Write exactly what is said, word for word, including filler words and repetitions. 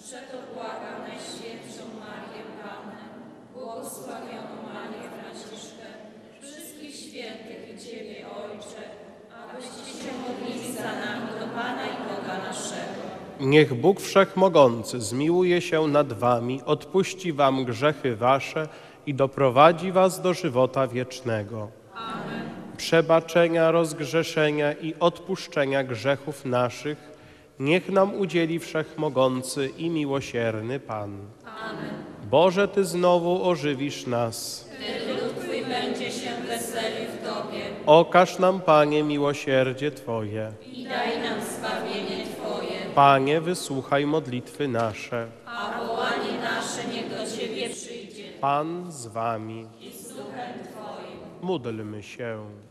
Przeto błagam Najświętszą Marię Pannę, błogosławioną Marię Franciszkę, wszystkich świętych i Ciebie, Ojcze, abyście się modlili za nami do Pana i Boga naszego. Niech Bóg Wszechmogący zmiłuje się nad wami, odpuści wam grzechy wasze i doprowadzi was do żywota wiecznego. Amen. Przebaczenia, rozgrzeszenia i odpuszczenia grzechów naszych niech nam udzieli Wszechmogący i miłosierny Pan. Amen. Boże, Ty znowu ożywisz nas. Wtedy lud Twój będzie się weselił w Tobie Okaż nam, Panie, miłosierdzie Twoje. i daj nam zbawienie Twoje, Panie, wysłuchaj modlitwy nasze. a wołanie nasze niech do Ciebie przyjdzie Pan z wami. i z duchem Twoim. Módlmy się.